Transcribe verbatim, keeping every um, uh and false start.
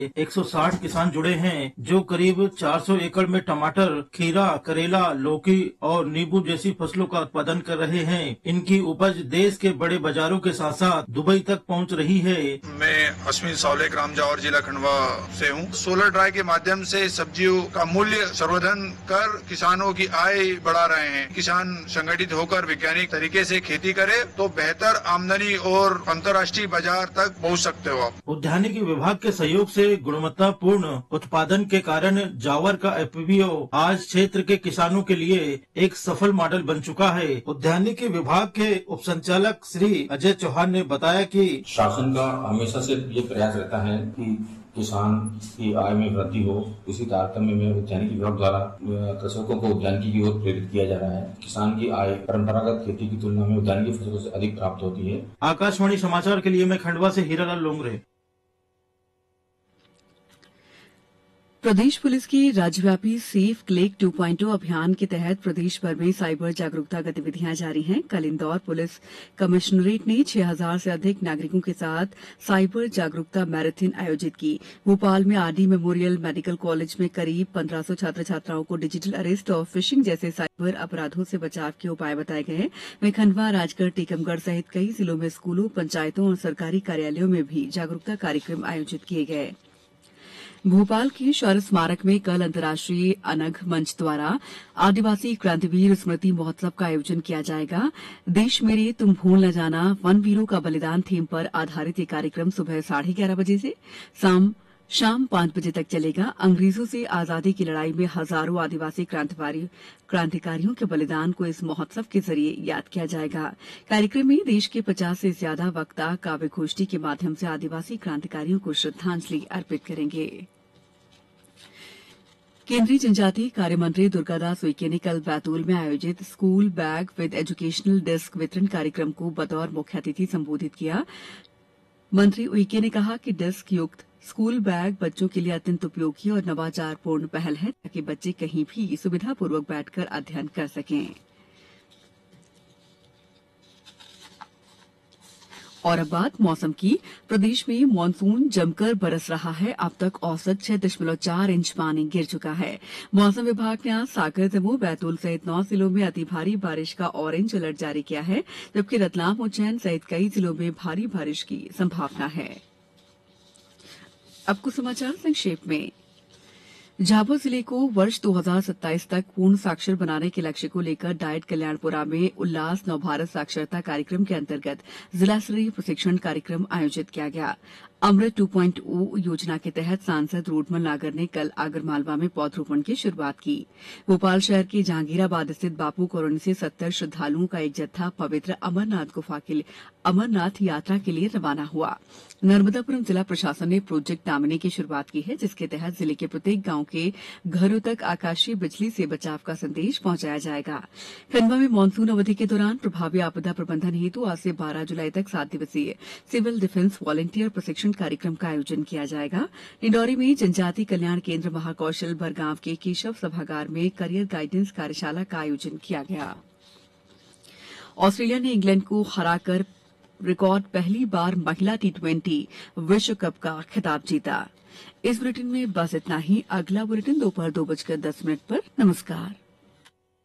एक सौ साठ किसान जुड़े हैं जो करीब चार सौ एकड़ में टमाटर, खीरा, करेला, लौकी और नींबू जैसी फसलों का उत्पादन कर रहे हैं। इनकी उपज देश के बड़े बाजारों के साथ साथ दुबई तक पहुंच रही है। मैं अश्विन सावले, ग्राम जावर, जिला खंडवा से हूँ। सोलर ड्राई के माध्यम से सब्जियों का मूल्य संवर्धन कर किसानों की आय बढ़ा रहे हैं। किसान संगठित होकर वैज्ञानिक तरीके से खेती करे तो बेहतर आमदनी और अंतर्राष्ट्रीय बाजार तक पहुँच सकते हो आप। उद्यानिकी विभाग के सहयोग से गुणवत्तापूर्ण उत्पादन के कारण जावर का एफपीओ आज क्षेत्र के किसानों के लिए एक सफल मॉडल बन चुका है। उद्यानिकी विभाग के उप संचालक श्री अजय चौहान ने बताया कि शासन का हमेशा से ये प्रयास रहता है कि किसान की आय में वृद्धि हो। इसी तारतम्य में उद्यानिकी विभाग द्वारा कृषकों को उद्यानिकी की ओर प्रेरित किया जा रहा है। किसान की आय परंपरागत खेती की तुलना में उद्यानिकी फसलों से अधिक प्राप्त होती है। आकाशवाणी समाचार के लिए मैं खंडवा से हीरालाल लोंगरे। प्रदेश पुलिस की राज्यव्यापी सेफ क्लिक टू पॉइंट ओ अभियान के तहत प्रदेश भर में साइबर जागरूकता गतिविधियां जारी हैं। कल इंदौर पुलिस कमिश्नरेट ने छह हजार से अधिक नागरिकों के साथ साइबर जागरूकता मैराथन आयोजित की। भोपाल में आरडी मेमोरियल मेडिकल कॉलेज में करीब पंद्रह सौ छात्र छात्राओं को डिजिटल अरेस्ट और फिशिंग जैसे साइबर अपराधों से बचाव के उपाय बताए गए। वहीं खंडवा, राजगढ़, टीकमगढ़ सहित कई जिलों में स्कूलों, पंचायतों और सरकारी कार्यालयों में भी जागरूकता कार्यक्रम आयोजित किए गए। भोपाल के शौर्य स्मारक में कल अंतर्राष्ट्रीय अनघ मंच द्वारा आदिवासी क्रांतिवीर स्मृति महोत्सव का आयोजन किया जाएगा। देश मेरे तुम भूल न जाना वन वीरों का बलिदान थीम पर आधारित ये कार्यक्रम सुबह साढ़े ग्यारह बजे से शाम शाम पांच बजे तक चलेगा। अंग्रेजों से आजादी की लड़ाई में हजारों आदिवासी क्रांतिकारियों के बलिदान को इस महोत्सव के जरिए याद किया जाएगा। कार्यक्रम में देश के पचास से ज्यादा वक्ता काव्य गोष्ठी के माध्यम से आदिवासी क्रांतिकारियों को श्रद्धांजलि अर्पित करेंगे। केंद्रीय जनजातीय कार्य मंत्री दुर्गादास उइके ने कल बैतूल में आयोजित school bag with educational desk वितरण कार्यक्रम को बतौर मुख्य अतिथि संबोधित किया। मंत्री उइके ने कहा कि डेस्क युक्त स्कूल बैग बच्चों के लिए अत्यंत उपयोगी और नवाचारपूर्ण पहल है ताकि बच्चे कहीं भी सुविधापूर्वक बैठकर अध्ययन कर सकें। और अब बात मौसम की। प्रदेश में मानसून जमकर बरस रहा है। अब तक औसत छह दशमलव चार इंच पानी गिर चुका है। मौसम विभाग ने आज सागर, दमोह, बैतूल सहित नौ जिलों में अति भारी बारिश का ऑरेंज अलर्ट जारी किया है, जबकि रतलाम, उज्जैन सहित कई जिलों में भारी बारिश की संभावना है। अब कुछ समाचार संक्षेप में। झाबुआ जिले को वर्ष दो हजार सत्ताईस तक पूर्ण साक्षर बनाने के लक्ष्य को लेकर डाइट कल्याणपुरा में उल्लास नवभारत साक्षरता कार्यक्रम के अंतर्गत जिला स्तरीय प्रशिक्षण कार्यक्रम आयोजित किया गया। अमृत टू पॉइंट ओ योजना के तहत सांसद रोडमल नागर ने कल आगरमालवा में पौधरोपण की शुरुआत की। भोपाल शहर के जहांगीराबाद स्थित बापू कॉलोनी से सत्तर श्रद्धालुओं का एक जत्था पवित्र अमरनाथ गुफा के लिए अमरनाथ यात्रा के लिए रवाना हुआ। नर्मदापुरम जिला प्रशासन ने प्रोजेक्ट दामिनी की शुरुआत की है, जिसके तहत जिले के प्रत्येक गांव के घरों तक आकाशीय बिजली से बचाव का संदेश पहुंचाया जाएगा। खंडवा में मानसून अवधि के दौरान प्रभावी आपदा प्रबंधन हेतु आज से बारह जुलाई तक सात दिवसीय सिविल डिफेंस वॉलंटियर प्रशिक्षण कार्यक्रम का आयोजन किया जाएगा। डिंडौरी में जनजाति कल्याण केंद्र महाकौशल बरगांव के केशव सभागार में करियर गाइडेंस कार्यशाला का आयोजन किया गया। ऑस्ट्रेलिया ने इंग्लैंड को हराकर रिकॉर्ड पहली बार महिला टी ट्वेंटी विश्व कप का खिताब जीता। इस बुलेटिन में बस इतना ही। अगला बुलेटिन दोपहर दो बजकर दस मिनट पर। नमस्कार।